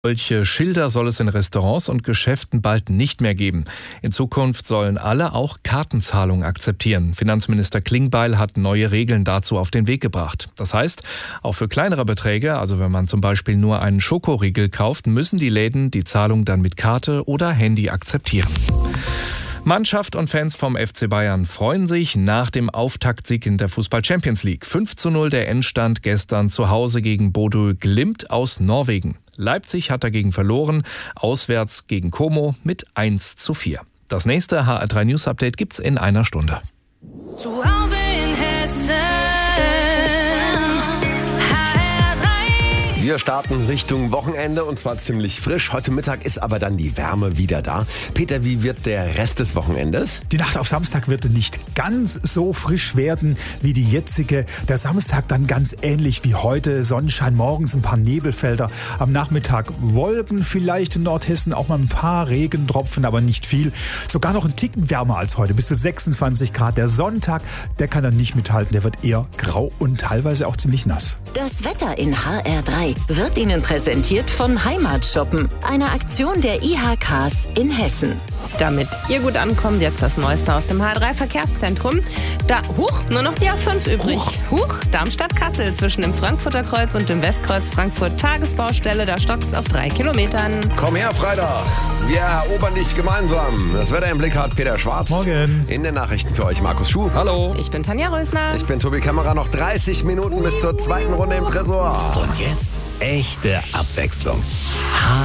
Solche Schilder soll es in Restaurants und Geschäften bald nicht mehr geben. In Zukunft sollen alle auch Kartenzahlung akzeptieren. Finanzminister Klingbeil hat neue Regeln dazu auf den Weg gebracht. Das heißt, auch für kleinere Beträge, also wenn man zum Beispiel nur einen Schokoriegel kauft, müssen die Läden die Zahlung dann mit Karte oder Handy akzeptieren. Mannschaft und Fans vom FC Bayern freuen sich nach dem Auftaktsieg in der Fußball-Champions League. 5:0 der Endstand gestern zu Hause gegen Bodø Glimt aus Norwegen. Leipzig hat dagegen verloren, auswärts gegen Como mit 1:4. Das nächste HR3 News Update gibt's in einer Stunde. Zu Hause in Hessen. Wir starten Richtung Wochenende und zwar ziemlich frisch. Heute Mittag ist aber dann die Wärme wieder da. Peter, wie wird der Rest des Wochenendes? Die Nacht auf Samstag wird nicht ganz so frisch werden wie die jetzige. Der Samstag dann ganz ähnlich wie heute. Sonnenschein, morgens ein paar Nebelfelder. Am Nachmittag Wolken vielleicht in Nordhessen. Auch mal ein paar Regentropfen, aber nicht viel. Sogar noch ein Ticken wärmer als heute. Bis zu 26 Grad. Der Sonntag, der kann dann nicht mithalten. Der wird eher grau und teilweise auch ziemlich nass. Das Wetter in HR3 wird Ihnen präsentiert von Heimatshoppen, einer Aktion der IHKs in Hessen. Damit ihr gut ankommt, jetzt das Neueste aus dem HR3 Verkehrszentrum. Nur noch die A5 übrig. Darmstadt-Kassel zwischen dem Frankfurter Kreuz und dem Westkreuz Frankfurt Tagesbaustelle. Da stockt es auf 3 Kilometern. Komm her, Freitag. Wir erobern dich gemeinsam. Das Wetter im Blick hat Peter Schwarz. Morgen. In den Nachrichten für euch Markus Schuh. Hallo. Ich bin Tanja Rösner. Ich bin Tobi Kämmerer. Noch 30 Minuten bis zur zweiten Runde im Tresor. Und jetzt echte Abwechslung.